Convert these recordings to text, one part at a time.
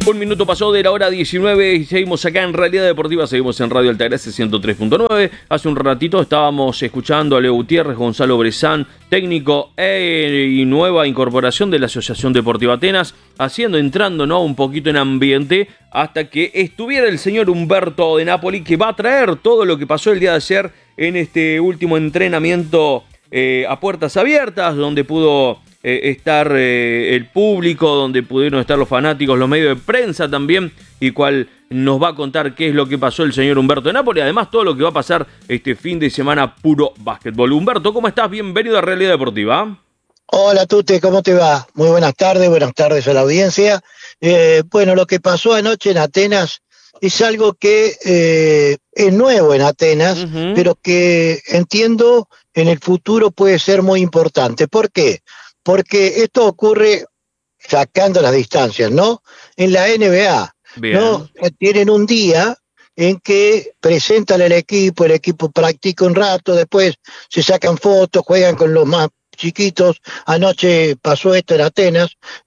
Un minuto pasó de la hora 19 y seguimos acá en Realidad Deportiva, seguimos en Radio Altagracia 103.9. Hace un ratito estábamos escuchando a Leo Gutiérrez, Gonzalo Brezán, técnico y nueva incorporación de la Asociación Deportiva Atenas, entrando, ¿no?, un poquito en ambiente hasta que estuviera el señor Humberto de Napoli, que va a traer todo lo que pasó el día de ayer en este último entrenamiento a puertas abiertas, donde pudo estar el público, donde pudieron estar los fanáticos, los medios de prensa también, y cual nos va a contar qué es lo que pasó el señor Humberto de Napoli, además todo lo que va a pasar este fin de semana puro básquetbol. Humberto, ¿cómo estás? Bienvenido a Realidad Deportiva. Hola Tute, ¿cómo te va? Muy buenas tardes a la audiencia. Bueno, lo que pasó anoche en Atenas es algo que es nuevo en Atenas, pero que entiendo en el futuro puede ser muy importante. ¿Por qué? Porque esto ocurre sacando las distancias, ¿no? En la NBA, Bien. ¿no? Tienen un día en que presentan el equipo practica un rato, después se sacan fotos, juegan con los más chiquitos. Anoche pasó esto en Atenas,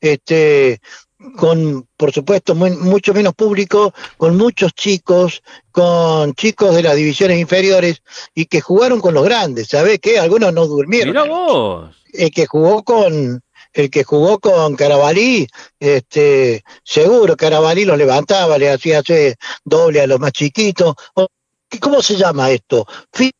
con, por supuesto, mucho menos público, con muchos chicos, con chicos de las divisiones inferiores y que jugaron con los grandes, ¿sabés qué? Algunos no durmieron. Mirá vos. El que jugó con Carabalí, seguro Carabalí los levantaba, le hacía hacer doble a los más chiquitos. ¿Cómo se llama esto?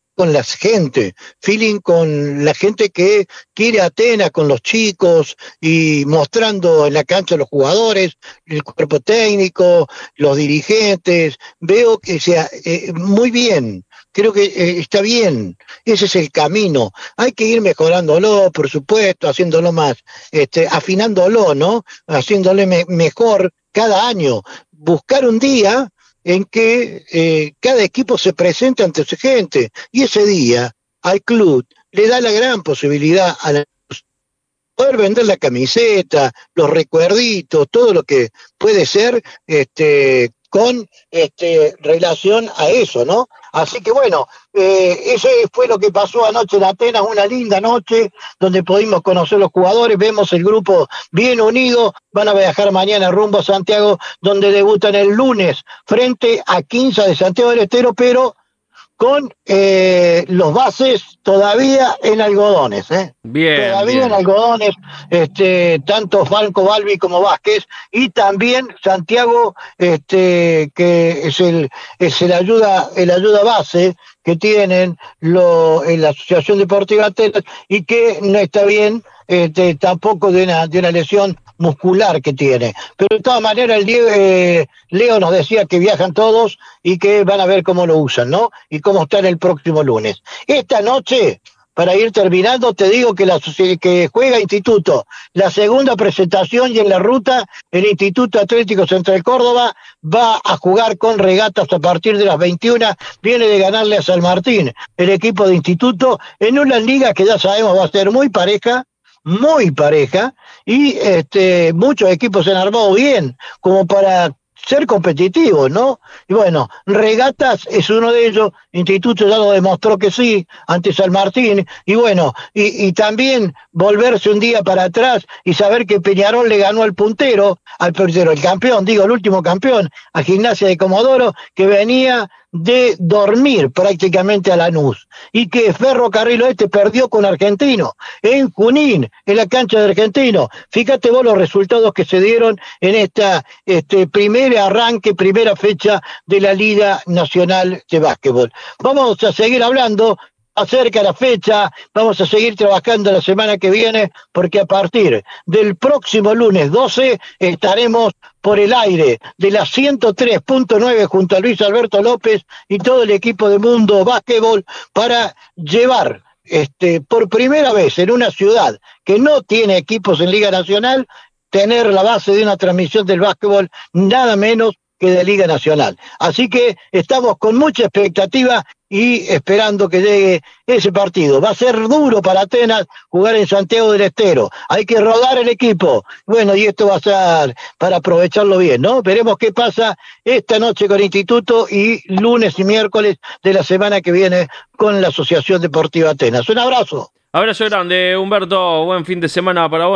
Feeling con la gente que quiere Atenas, con los chicos, y mostrando en la cancha a los jugadores, el cuerpo técnico, los dirigentes. Veo que sea muy bien. Creo que está bien, ese es el camino. Hay que ir mejorándolo, por supuesto, haciéndolo más, afinándolo, ¿no? Haciéndole mejor cada año. Buscar un día en que cada equipo se presente ante su gente, y ese día al club le da la gran posibilidad a poder vender la camiseta, los recuerditos, todo lo que puede ser con relación a eso, ¿no? Así que bueno, eso fue lo que pasó anoche en Atenas, una linda noche donde pudimos conocer los jugadores, vemos el grupo bien unido, van a viajar mañana rumbo a Santiago, donde debutan el lunes frente a Quinza de Santiago del Estero, pero con los bases todavía en algodones, Bien, todavía bien. en algodones, tanto Falco Balbi como Vázquez, y también Santiago, que es el ayuda base que tienen en la Asociación Deportiva Atenas, y que no está bien tampoco de una lesión muscular que tiene. Pero de todas maneras, Leo nos decía que viajan todos y que van a ver cómo lo usan, ¿no? Y cómo están el próximo lunes. Esta noche, para ir terminando, te digo que juega Instituto la segunda presentación, y en la ruta el Instituto Atlético Central Córdoba va a jugar con Regatas a partir de las 21. Viene de ganarle a San Martín el equipo de Instituto en una liga que ya sabemos va a ser muy pareja, y muchos equipos se han armado bien como para ser competitivos, ¿no? Y bueno, Regatas es uno de ellos, Instituto ya lo demostró que sí, ante San Martín, y bueno, y también volverse un día para atrás y saber que Peñarol le ganó al puntero, el campeón, el último campeón, a Gimnasia de Comodoro, que venía de dormir prácticamente a Lanús, y que Ferrocarril Oeste perdió con Argentino en Junín, en la cancha de Argentino. Fíjate vos los resultados que se dieron en esta primera fecha de la Liga Nacional de Básquetbol. Vamos a seguir hablando acerca de la fecha, vamos a seguir trabajando la semana que viene, porque a partir del próximo lunes 12 estaremos por el aire de la 103.9 junto a Luis Alberto López y todo el equipo de Mundo Básquetbol para llevar por primera vez en una ciudad que no tiene equipos en Liga Nacional, tener la base de una transmisión del básquetbol nada menos que de Liga Nacional. Así que estamos con mucha expectativa y esperando que llegue ese partido. Va a ser duro para Atenas jugar en Santiago del Estero. Hay que rodar el equipo. Bueno, y esto va a ser para aprovecharlo bien, ¿no? Veremos qué pasa esta noche con Instituto y lunes y miércoles de la semana que viene con la Asociación Deportiva Atenas. Un abrazo. Abrazo grande, Humberto. Buen fin de semana para vos.